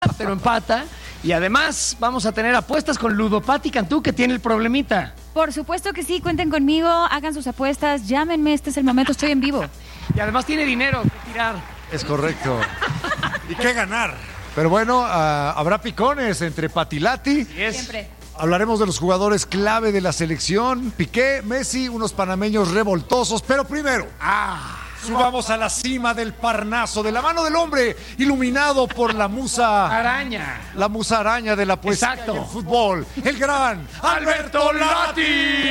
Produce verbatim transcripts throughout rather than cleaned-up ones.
pero empata. Y además vamos a tener apuestas con Ludopati Cantú, que tiene el problemita. Por supuesto que sí, cuenten conmigo, hagan sus apuestas, llámenme, este es el momento, estoy en vivo. Y además tiene dinero que tirar. Es correcto. ¿Y qué ganar? Pero bueno, uh, habrá picones entre Patilati. Sí es. Siempre. Hablaremos de los jugadores clave de la selección. Piqué, Messi, unos panameños revoltosos. Pero primero, ah, subamos a la cima del Parnaso, de la mano del hombre, iluminado por la musa Araña. La musa araña de la poesía Exacto. y el fútbol. El gran Alberto Lati.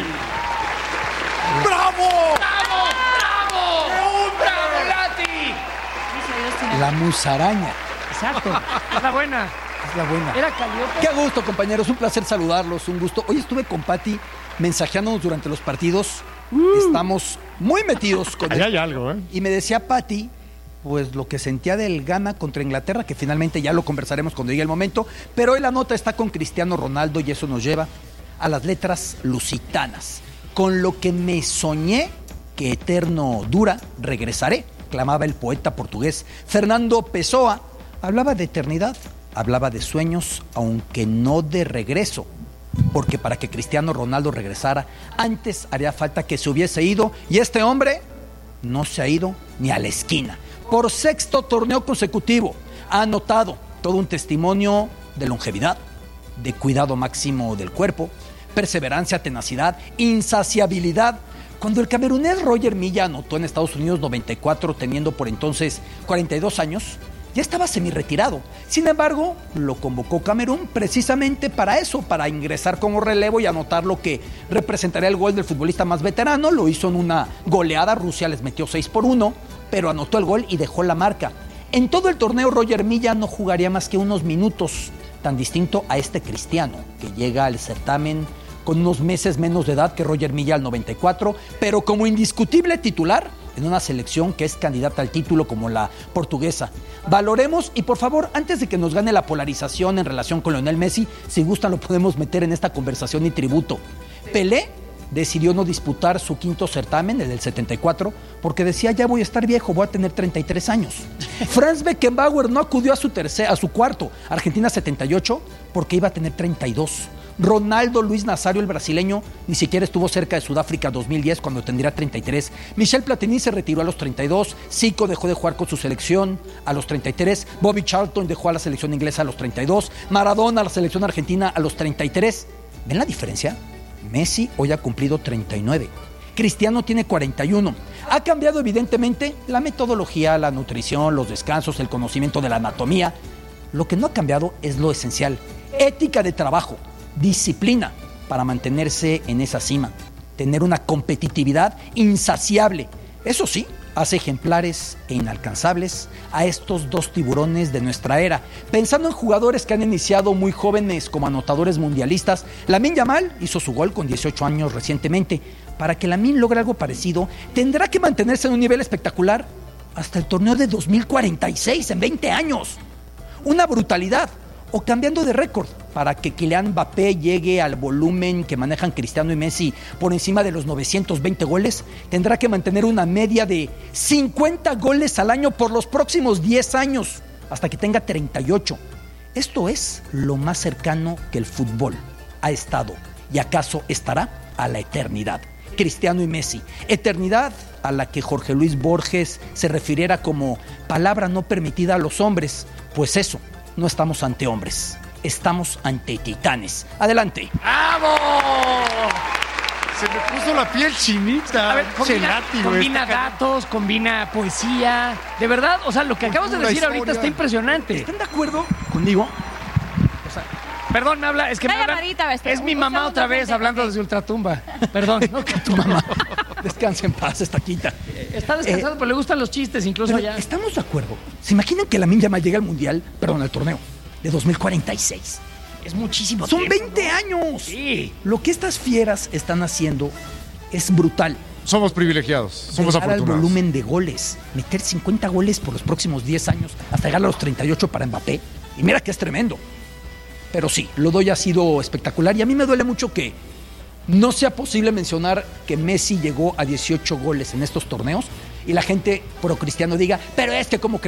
¡Bravo! ¡Bravo! ¡Bravo! ¡Bravo, Lati! La musaraña. Exacto. Es la buena. Es la buena. Era Calliope. Qué gusto, compañeros. Un placer saludarlos. Un gusto. Hoy estuve con Pati mensajeándonos durante los partidos. Uh. Estamos muy metidos con Allá hay algo, ¿eh? Y me decía Pati, pues lo que sentía del Ghana contra Inglaterra, que finalmente ya lo conversaremos cuando llegue el momento. Pero hoy la nota está con Cristiano Ronaldo y eso nos lleva a las letras lusitanas. Con lo que me soñé que eterno dura, regresaré, clamaba el poeta portugués Fernando Pessoa. Hablaba de eternidad, hablaba de sueños, aunque no de regreso. Porque para que Cristiano Ronaldo regresara, antes haría falta que se hubiese ido. Y este hombre no se ha ido ni a la esquina. Por sexto torneo consecutivo, ha anotado todo un testimonio de longevidad, de cuidado máximo del cuerpo, perseverancia, tenacidad, insaciabilidad. Cuando el camerunés Roger Milla anotó en Estados Unidos noventa y cuatro, teniendo por entonces cuarenta y dos años, ya estaba semi-retirado. Sin embargo, lo convocó Camerún precisamente para eso, para ingresar como relevo y anotar lo que representaría el gol del futbolista más veterano. Lo hizo en una goleada, Rusia les metió seis por uno, pero anotó el gol y dejó la marca. En todo el torneo Roger Milla no jugaría más que unos minutos, tan distinto a este Cristiano, que llega al certamen con unos meses menos de edad que Roger Milla al noventa y cuatro, pero como indiscutible titular en una selección que es candidata al título como la portuguesa. Valoremos y por favor, antes de que nos gane la polarización en relación con Lionel Messi, si gustan lo podemos meter en esta conversación y tributo. Pelé decidió no disputar su quinto certamen, el del setenta y cuatro, porque decía, ya voy a estar viejo, voy a tener treinta y tres años. Franz Beckenbauer no acudió a su, tercer, a su cuarto, Argentina setenta y ocho, porque iba a tener treinta y dos. Ronaldo Luis Nazario, el brasileño, ni siquiera estuvo cerca de Sudáfrica dos mil diez cuando tendría treinta y tres. Michel Platini se retiró a los treinta y dos. Zico dejó de jugar con su selección a los treinta y tres. Bobby Charlton dejó a la selección inglesa a los treinta y dos. Maradona a la selección argentina a los treinta y tres. ¿Ven la diferencia? Messi hoy ha cumplido treinta y nueve. Cristiano tiene cuarenta y uno. Ha cambiado evidentemente la metodología, la nutrición, los descansos, el conocimiento de la anatomía. Lo que no ha cambiado es lo esencial. Ética de trabajo. Disciplina para mantenerse en esa cima, tener una competitividad insaciable. Eso sí, hace ejemplares e inalcanzables a estos dos tiburones de nuestra era. Pensando en jugadores que han iniciado muy jóvenes como anotadores mundialistas, Lamine Yamal hizo su gol con dieciocho años recientemente. Para que Lamine logre algo parecido, tendrá que mantenerse en un nivel espectacular hasta el torneo de dos mil cuarenta y seis, en veinte años. Una brutalidad. O cambiando de récord, para que Kylian Mbappé llegue al volumen que manejan Cristiano y Messi por encima de los novecientos veinte goles, tendrá que mantener una media de cincuenta goles al año por los próximos diez años, hasta que tenga treinta y ocho. Esto es lo más cercano que el fútbol ha estado, y acaso estará a la eternidad. Cristiano y Messi, eternidad a la que Jorge Luis Borges se refiriera como palabra no permitida a los hombres, pues eso, no estamos ante hombres, estamos ante titanes. Adelante. ¡Bravo! Se me puso la piel chinita. A ver, combina, Chelati, combina güey. datos, combina poesía. De verdad, o sea, lo que acabas de Una decir historia. ahorita está impresionante. ¿Están de acuerdo conmigo? O sea, perdón, me habla, es que Una me hablan- llamadita, Bester. es mi Un mamá segundo, otra vez gente. hablando desde Ultratumba. Perdón. No, que tu mamá descanse en paz, esta quita. Está descansado, Eh, pero le gustan los chistes, incluso Pero allá. ¿estamos de acuerdo? ¿Se imaginan que Lamine Yamal llega al Mundial, perdón, al torneo de dos mil cuarenta y seis? Es muchísimo Son tiempo, veinte ¿no? años. Sí. Lo que estas fieras están haciendo es brutal. Somos privilegiados, somos Llegar al afortunados. volumen de goles, meter cincuenta goles por los próximos diez años, hasta llegar a los treinta y ocho para Mbappé. Y mira que es tremendo. Pero sí, lo doy ha sido espectacular y a mí me duele mucho que no sea posible mencionar que Messi llegó a dieciocho goles en estos torneos y la gente pro Cristiano diga, pero es que ¿cómo crees?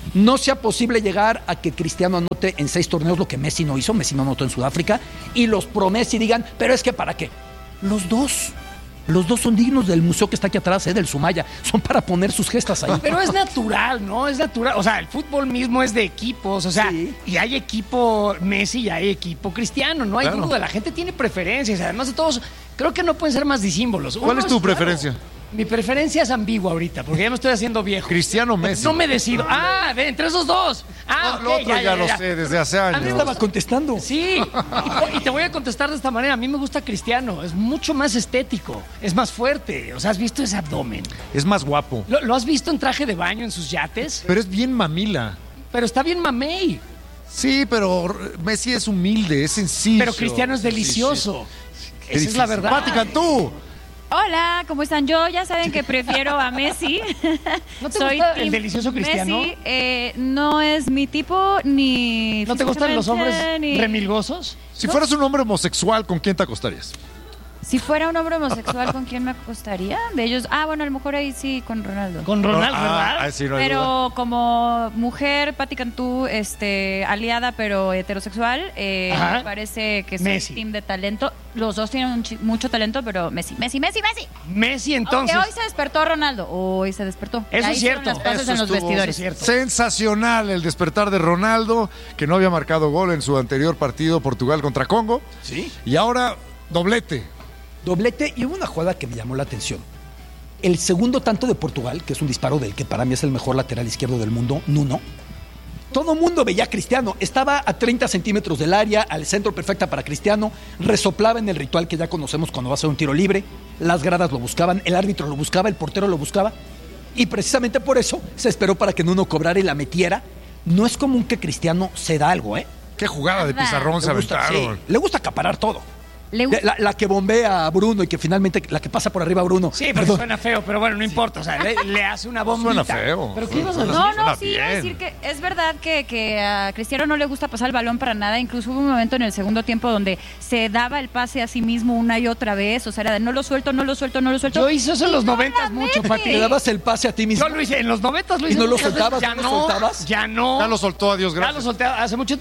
no sea posible llegar a que Cristiano anote en seis torneos lo que Messi no hizo. Messi no anotó en Sudáfrica. Y los pro Messi digan, pero es que ¿para qué? Los dos. Los dos son dignos del museo que está aquí atrás, ¿eh? Del Sumaya. Son para poner sus gestas ahí. Pero es natural, ¿no? Es natural. O sea, el fútbol mismo es de equipos. O sea, Sí. y hay equipo Messi y hay equipo Cristiano. No hay Claro. duda. La gente tiene preferencias. Además de todos, creo que no pueden ser más disímbolos. ¿Cuál Uno es tu claro, preferencia? Mi preferencia es ambigua ahorita, porque ya me estoy haciendo viejo. Cristiano Messi. No me decido. Ah, ve, entre esos dos. Ah, Lo ok, otro ya, lo sé desde hace A mí años. Estaba contestando. Sí, y te voy a contestar de esta manera. A mí me gusta Cristiano, es mucho más estético, es más fuerte. O sea, ¿has visto ese abdomen? Es más guapo. ¿Lo, lo has visto en traje de baño en sus yates? Pero es bien mamila. Pero está bien mamey. Sí, pero Messi es humilde, es sencillo. Pero Cristiano es delicioso. Esa es la verdad. Pati Cantú. Hola, ¿cómo están? Yo ya saben que prefiero a Messi. ¿No te gusta el team delicioso Cristiano? Messi, eh, no es mi tipo ni. ¿No te gustan los hombres físicamente, ni- remilgosos? Si fueras un hombre homosexual, ¿con quién te acostarías? Si fuera un hombre homosexual, ¿con quién me acostaría? De ellos. Ah, bueno, a lo mejor ahí sí con Ronaldo. Con Ronaldo, Ah, ¿verdad? ah, sí, no hay duda. Pero como mujer, Pati Cantú, este, aliada pero heterosexual, eh, Ajá. me parece que es Messi. un team de talento. Los dos tienen un chi- mucho talento, pero Messi, Messi, Messi, Messi. Messi, entonces. Aunque hoy se despertó Ronaldo. Hoy se despertó. Eso Ya es hicieron cierto. Las paces Eso en los estuvo- vestidores. eso es cierto. Sensacional el despertar de Ronaldo, que no había marcado gol en su anterior partido Portugal contra Congo. Sí. Y ahora doblete. Doblete y hubo una jugada que me llamó la atención. El segundo tanto de Portugal, que es un disparo del que para mí es el mejor lateral izquierdo del mundo, Nuno. Todo mundo veía a Cristiano. Estaba a treinta centímetros del área, al centro perfecta para Cristiano. Resoplaba en el ritual que ya conocemos cuando va a ser un tiro libre. Las gradas lo buscaban, el árbitro lo buscaba, el portero lo buscaba. Y precisamente por eso se esperó para que Nuno cobrara y la metiera. No es común que Cristiano se da algo, ¿eh? Qué jugada de Nada. pizarrón se Le gusta, aventaron. sí, le gusta acaparar todo. Le gusta- La, la que bombea a Bruno y que finalmente la que pasa por arriba a Bruno. Sí, pero Perdón. suena feo, pero bueno, no importa. O sea, le, le hace una bombita. Suena feo. ¿Pero qué ibas a decir? No, Suena no, sí, iba a bien. decir que es verdad que, que a Cristiano no le gusta pasar el balón para nada. Incluso hubo un momento en el segundo tiempo donde se daba el pase a sí mismo una y otra vez. O sea, era de no lo suelto, no lo suelto, no lo suelto. Yo hice eso en Y los no noventas la mucho, mete. Pati. Le dabas el pase a ti mismo. Yo lo hice en los noventas, lo ¿Y hice no lo muchas veces. soltabas? Ya ¿No no, lo soltabas? ya no. Ya lo soltó, adiós, Ya gracias. lo solté hace mucho tiempo.